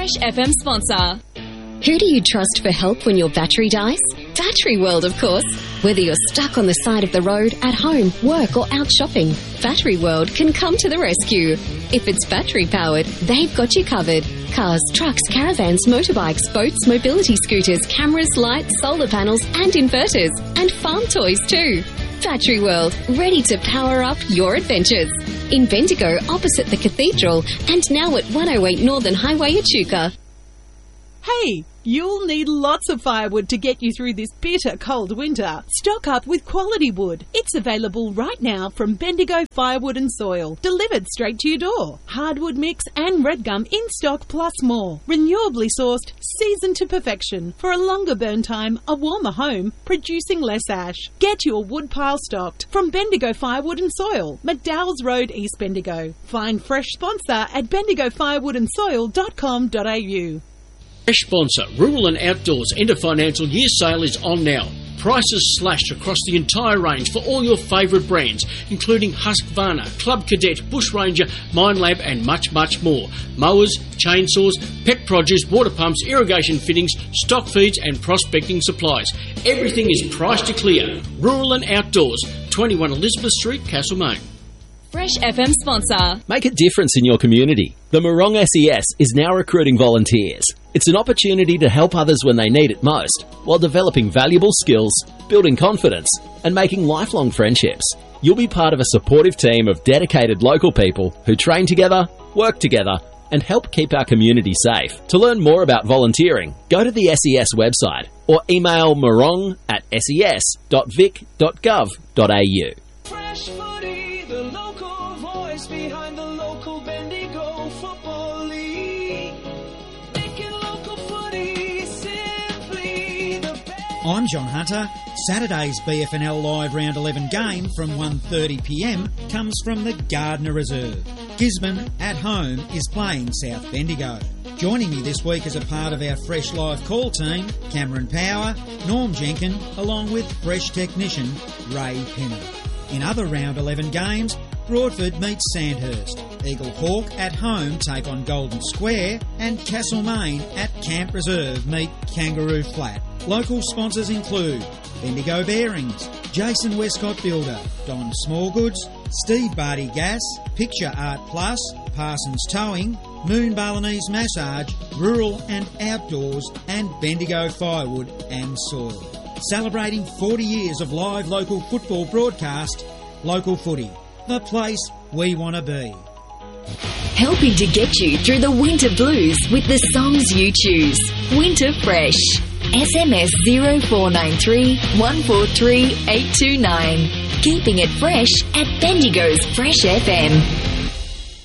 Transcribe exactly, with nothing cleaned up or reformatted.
Fresh F M sponsor. Who do you trust for help when your battery dies? Battery World, of course. Whether you're stuck on the side of the road, at home, work or out shopping, Battery World can come to the rescue. If it's battery powered, they've got you covered. Cars, trucks, caravans, motorbikes, boats, mobility scooters, cameras, lights, solar panels and inverters. And farm toys too. Battery World, ready to power up your adventures. In Bendigo, opposite the Cathedral, and now at one oh eight Northern Highway, Echuca. Hey, you'll need lots of firewood to get you through this bitter cold winter. Stock up with quality wood. It's available right now from Bendigo Firewood and Soil, delivered straight to your door. Hardwood mix and red gum in stock plus more. Renewably sourced, seasoned to perfection. For a longer burn time, a warmer home, producing less ash. Get your wood pile stocked from Bendigo Firewood and Soil, McDowell's Road, East Bendigo. Find fresh sponsor at bendigo firewood and soil dot com dot a u. Fresh sponsor, Rural and Outdoors end of financial year sale is on now. Prices slashed across the entire range for all your favourite brands, including Husqvarna, Club Cadet, Bush Ranger, Minelab and much, much more. Mowers, chainsaws, pet produce, water pumps, irrigation fittings, stock feeds and prospecting supplies. Everything is priced to clear. Rural and Outdoors, twenty-one Elizabeth Street, Castlemaine. Fresh F M sponsor. Make a difference in your community. The Morong S E S is now recruiting volunteers. It's an opportunity to help others when they need it most, while developing valuable skills, building confidence, and making lifelong friendships. You'll be part of a supportive team of dedicated local people who train together, work together, and help keep our community safe. To learn more about volunteering, go to the S E S website or email morong at s e s dot vic dot gov dot a u. Fresh Footy, the local voice behind the local Bendigo Football League. Making local footy simply the best. I'm John Hunter. Saturday's B F N L Live Round eleven game from one thirty p m comes from the Gardner Reserve. Gisborne, at home, is playing South Bendigo. Joining me this week as a part of our Fresh Live call team, Cameron Power, Norm Jenkin, along with Fresh technician Ray Pennant. In other Round eleven games, Broadford meets Sandhurst, Eagle Hawk at home take on Golden Square, and Castlemaine at Camp Reserve meet Kangaroo Flat. Local sponsors include Bendigo Bearings, Jason Westcott Builder, Don Smallgoods, Steve Barty Gas, Picture Art Plus, Parsons Towing, Moon Balinese Massage, Rural and Outdoors, and Bendigo Firewood and Soil. Celebrating forty years of live local football broadcast, Local Footy, the place we want to be. Helping to get you through the winter blues with the songs you choose. Winter Fresh. S M S zero four nine three, one four three, eight two nine. Keeping it fresh at Bendigo's Fresh F M.